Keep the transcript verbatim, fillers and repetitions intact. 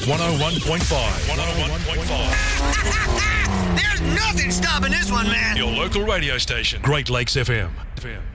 one oh one point five. one oh one point five. There's nothing stopping this one, man. Your local radio station, Great Lakes F M. F M.